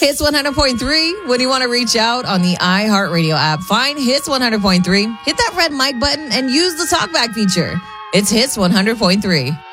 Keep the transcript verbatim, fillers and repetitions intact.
Hits one hundred point three. When you want to reach out on the iHeartRadio app, find Hits one hundred point three, hit that red mic button, and use the talkback feature. It's Hits one hundred point three.